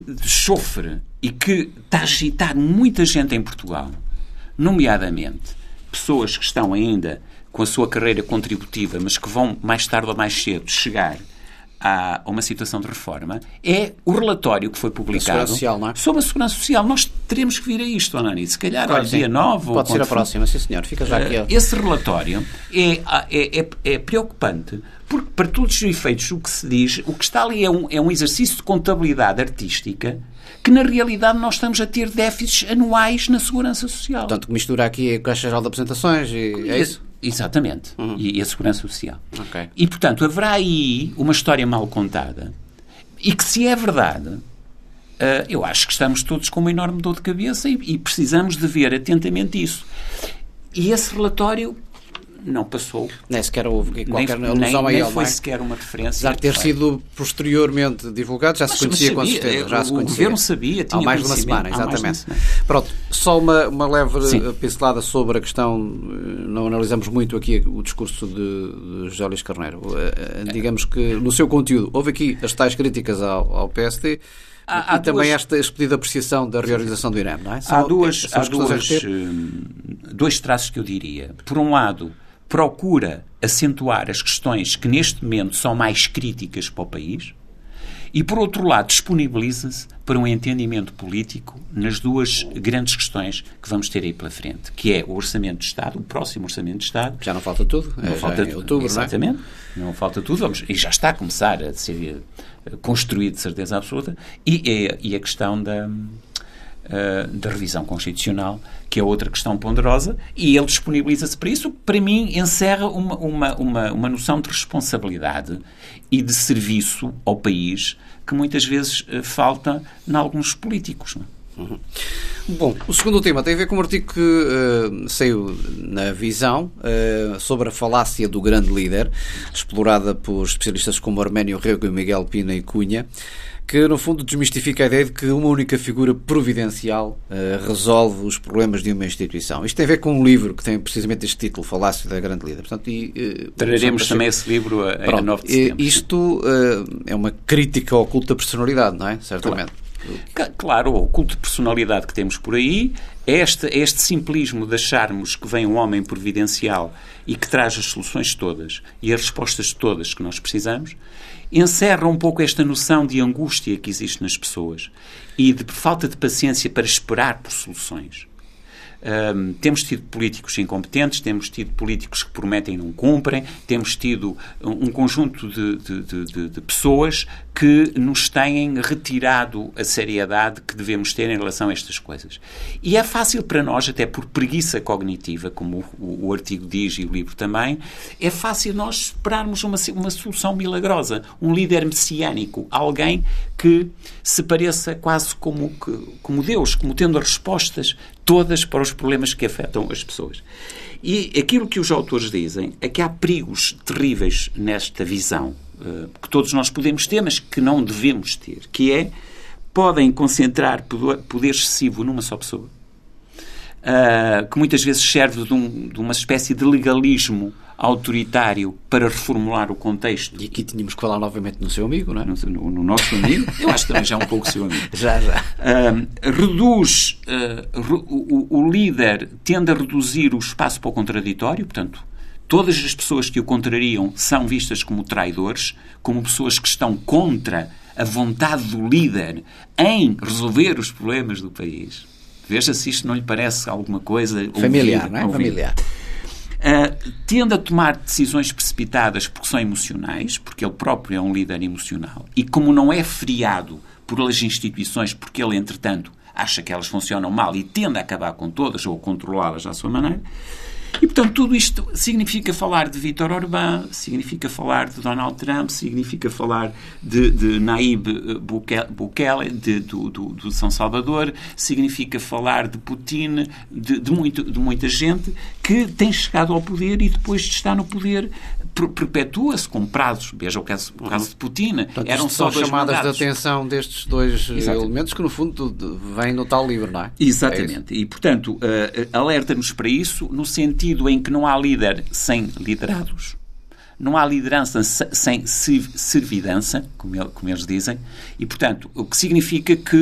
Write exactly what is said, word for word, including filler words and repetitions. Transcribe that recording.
de chofre e que está a agitar muita gente em Portugal, nomeadamente pessoas que estão ainda com a sua carreira contributiva, mas que vão mais tarde ou mais cedo chegar a uma situação de reforma, é o relatório que foi publicado social, não é? sobre a Segurança Social. Nós teremos que vir a isto, Anani. Se calhar, claro, olha, dia nove... Pode ser a próxima, sim senhor. Fica já aqui. Uh, esse relatório é, é, é, é preocupante, porque, para todos os efeitos, o que se diz, o que está ali é um, é um exercício de contabilidade artística que, na realidade, nós estamos a ter déficits anuais na Segurança Social. Portanto, mistura aqui a Caixa Geral de Apresentações e é isso? Exatamente. Uhum. E, e a Segurança Social. Okay. E, portanto, haverá aí uma história mal contada e que, se é verdade, uh, eu acho que estamos todos com uma enorme dor de cabeça e, e precisamos de ver atentamente isso. E esse relatório não passou. Nem sequer houve qualquer nem, alusão nem, a ele, nem foi não é? sequer uma referência. Apesar de ter sido posteriormente divulgado, já se mas, conhecia mas sabia, com certeza. Já o se conhecia. governo sabia, tinha há mais de uma semana, exatamente. Uma semana. Pronto, só uma, uma leve Sim. pincelada sobre a questão, não analisamos muito aqui o discurso de, de José Luís Carneiro. Digamos que no seu conteúdo, houve aqui as tais críticas ao, ao P S D, Há, há e duas... também esta expedida apreciação da reorganização do I N E M, não é? São, há duas, há duas, hum, dois traços que eu diria. Por um lado, procura acentuar as questões que neste momento são mais críticas para o país e, por outro lado, disponibiliza-se para um entendimento político nas duas grandes questões que vamos ter aí pela frente, que é o Orçamento de Estado, o próximo Orçamento de Estado. Já não falta tudo. Não é, falta em outubro, exatamente. Não, é? Não falta tudo. Vamos, e já está a começar a ser construído de certeza absoluta. E, e a questão da... Uh, da revisão constitucional, que é outra questão ponderosa, e ele disponibiliza-se para isso, o que para mim encerra uma, uma, uma, uma noção de responsabilidade e de serviço ao país que muitas vezes uh, falta em alguns políticos. Não é? Uhum. Bom, o segundo tema tem a ver com um artigo que uh, saiu na Visão uh, sobre a falácia do grande líder, explorada por especialistas como Arménio Rego e Miguel Pina e Cunha, que no fundo desmistifica a ideia de que uma única figura providencial uh, resolve os problemas de uma instituição. Isto tem a ver com um livro que tem precisamente este título, Falácia da Grande Líder. Portanto, e, uh, Traremos também esse livro a, a nove de setembro. Isto uh, é uma crítica ao culto da personalidade, não é? Certamente. Claro. Claro, o culto de personalidade que temos por aí é este, é este simplismo de acharmos que vem um homem providencial e que traz as soluções todas e as respostas todas que nós precisamos, encerra um pouco esta noção de angústia que existe nas pessoas e de falta de paciência para esperar por soluções. Um, temos tido políticos incompetentes, temos tido políticos que prometem e não cumprem, temos tido um, um conjunto de, de, de, de pessoas que nos têm retirado a seriedade que devemos ter em relação a estas coisas. E é fácil para nós, até por preguiça cognitiva, como o, o artigo diz e o livro também, é fácil nós esperarmos uma, uma solução milagrosa, um líder messiânico, alguém que se pareça quase como, como Deus, como tendo as respostas todas para os problemas que afetam as pessoas. E aquilo que os autores dizem é que há perigos terríveis nesta visão, uh, que todos nós podemos ter, mas que não devemos ter, que é, podem concentrar poder, poder excessivo numa só pessoa, uh, que muitas vezes serve de, um, de uma espécie de legalismo autoritário para reformular o contexto. E aqui tínhamos que falar novamente no seu amigo, não é? No, no, no nosso amigo. Eu acho que também já é um pouco seu amigo. Já, já. Uh, reduz, uh, re, o, o líder tende a reduzir o espaço para o contraditório, portanto, todas as pessoas que o contrariam são vistas como traidores, como pessoas que estão contra a vontade do líder em resolver os problemas do país. Veja se isto não lhe parece alguma coisa... Familiar, ouvir, não é? Ouvir. Familiar. Uh, tende a tomar decisões precipitadas porque são emocionais, porque ele próprio é um líder emocional, e como não é friado pelas instituições, porque ele, entretanto, acha que elas funcionam mal e tende a acabar com todas ou a controlá-las à sua maneira. E, portanto, tudo isto significa falar de Vítor Orbán, significa falar de Donald Trump, significa falar de, de Nayib Bukele, de, do, do, do São Salvador, significa falar de Putin, de, de, muito, de muita gente que tem chegado ao poder e depois de estar no poder perpetua-se com prazos. Veja o caso, o caso de Putin. Portanto, eram só são chamadas mandatos. de atenção destes dois Exatamente. elementos que, no fundo, vêm no tal livro, não é? Exatamente. É e, portanto, uh, alerta-nos para isso no sentido em que não há líder sem liderados. não há liderança sem servidância, como, ele, como eles dizem, e, portanto, o que significa que